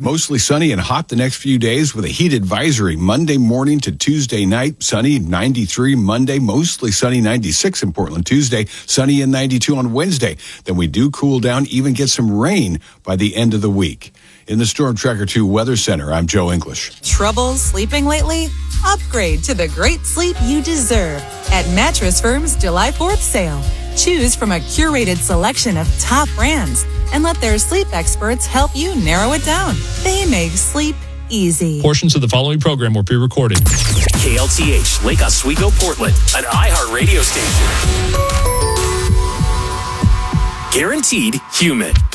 Mostly sunny and hot the next few days with a heat advisory Monday morning to Tuesday night. Sunny 93 Monday, mostly sunny 96 in Portland Tuesday, sunny and 92 on Wednesday. Then we do cool down, even get some rain by the end of the week. In the Storm Tracker 2 Weather Center, I'm Joe English. Trouble sleeping lately? Upgrade to the great sleep you deserve at Mattress Firm's July 4th sale. Choose from a curated selection of top brands and let their sleep experts help you narrow it down. They make sleep easy. Portions of the following program were pre-recorded. KLTH, Lake Oswego, Portland, an iHeart radio station. Guaranteed human.